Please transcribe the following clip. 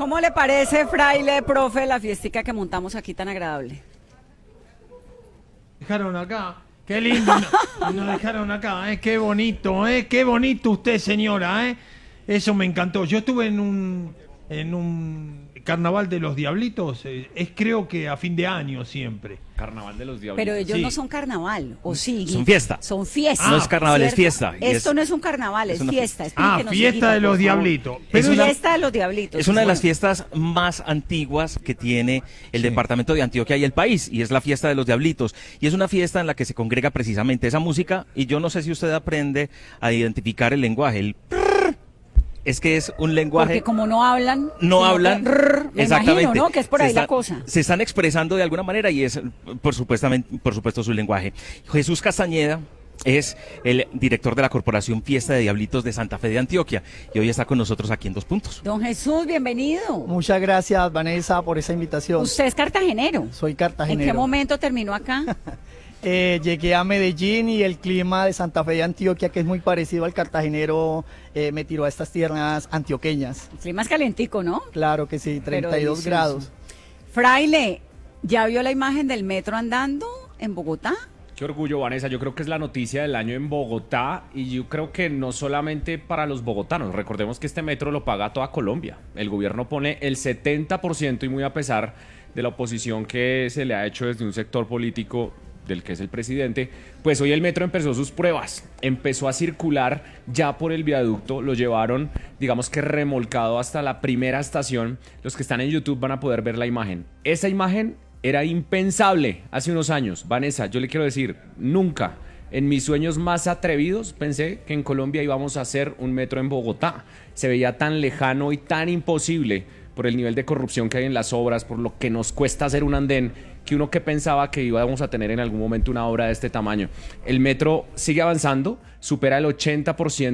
¿Cómo le parece, fraile, profe, la fiestica que montamos aquí tan agradable? Dejaron acá. Qué lindo. Nos dejaron acá, qué bonito, qué bonito usted, señora, Eso me encantó. Yo estuve en un carnaval de los Diablitos, es creo que a fin de año siempre. Carnaval de los Diablitos. Pero ellos Sí. no son carnaval, ¿o sí? Son fiesta. Son fiesta. No es carnaval, ¿cierto? es fiesta. Y Esto es- no es un carnaval, es una fiesta. Explíquenos, Fiesta Higuita, de los por favor. Diablitos. Es una- Fiesta de los Diablitos. Es una de las Bueno. fiestas más antiguas que tiene el Sí. departamento de Antioquia y el país, y es la fiesta de los Diablitos. Y es una fiesta en la que se congrega precisamente esa música, y yo no sé si usted aprende a identificar el lenguaje. El prrr, es que es un lenguaje... Porque como no hablan... No sino hablan, que me exactamente. imagino, ¿no? Que es por Se ahí la están- cosa. Se están expresando de alguna manera y es, por supuesto, su lenguaje. Jesús Castañeda es el director de la Corporación Fiesta de Diablitos de Santa Fe de Antioquia y hoy está con nosotros aquí en Dos Puntos. Don Jesús, bienvenido. Muchas gracias, Vanessa, por esa invitación. Usted es cartagenero. Soy ¿En cartagenero. qué momento terminó acá? Llegué a Medellín y el clima de Santa Fe de Antioquia, que es muy parecido al cartagenero, me tiró a estas tierras antioqueñas. El clima es calientico, ¿no? Claro que sí, Pero 32 delicioso. grados. Fraile, ¿ya vio la imagen del metro andando en Bogotá? Qué orgullo, Vanessa. Yo creo que es la noticia del año en Bogotá y yo creo que no solamente para los bogotanos. Recordemos que este metro lo paga toda Colombia. El gobierno pone el 70% y muy a pesar de la oposición que se le ha hecho desde un sector político del que es el presidente, pues hoy el metro empezó sus pruebas, empezó a circular ya por el viaducto, lo llevaron, digamos que remolcado hasta la primera estación. Los que están en YouTube van a poder ver la imagen. Esa imagen era impensable hace unos años. Vanessa, yo le quiero decir, nunca en mis sueños más atrevidos pensé que en Colombia íbamos a hacer un metro en Bogotá. Se veía tan lejano y tan imposible por el nivel de corrupción que hay en las obras, por lo que nos cuesta hacer un andén, que uno que pensaba que íbamos a tener en algún momento una obra de este tamaño. El metro sigue avanzando, supera el 80%